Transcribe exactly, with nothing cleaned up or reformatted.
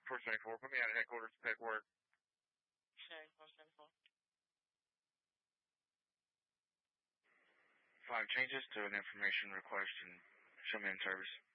four seventy-four, put me out of headquarters, paperwork. Sharing four seventy-four. Five changes to an information request and show me in service.